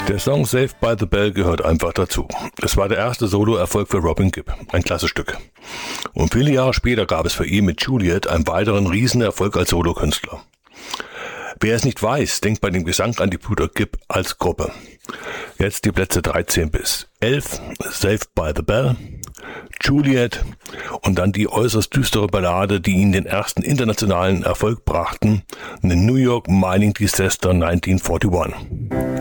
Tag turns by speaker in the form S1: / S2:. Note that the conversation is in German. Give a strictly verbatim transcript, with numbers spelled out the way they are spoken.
S1: Der Song Saved by the Bell gehört einfach dazu. Es war der erste Solo-Erfolg für Robin Gibb, ein klasse Stück. Und viele Jahre später gab es für ihn mit Juliet einen weiteren Riesenerfolg als Solokünstler. Wer es nicht weiß, denkt bei dem Gesang an die Brüder Gibb als Gruppe. Jetzt die Plätze dreizehn bis elf, Saved by the Bell, Juliet und dann die äußerst düstere Ballade, die ihnen den ersten internationalen Erfolg brachten, The New York Mining Disaster neunzehnhunderteinundvierzig.